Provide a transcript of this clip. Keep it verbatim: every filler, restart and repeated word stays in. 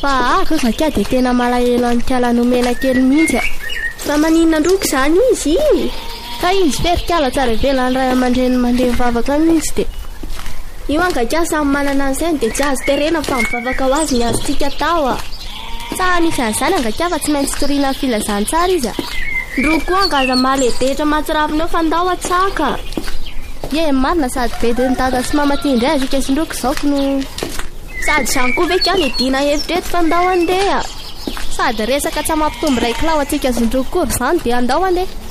fa ako zaka dia tena malahelo any kalan'omena kely mihitsy. Fa maninona androko zany izy ka izy ferikala tsara velany ray aman-dreny mandeha mivavaka mihitsy dia io angaka samy manana an'izany dia tsy azo terena fa mivavaka ho azy ny azontsika tao a. Sa anisan'izany angaka fa tsy maintsy toriana ny filazantsara izy a. Ndroko angaza maledehitra matsiravina eo fandao atsaka. Ye marina sady bediny tata sy mama tindray azika sindroko izao no sady zany koa ve ka medina hevitra eto fandao andeha. Sady resaka tsy mampitombo ray kilao atsika sindroko koa izany dia andao andeha.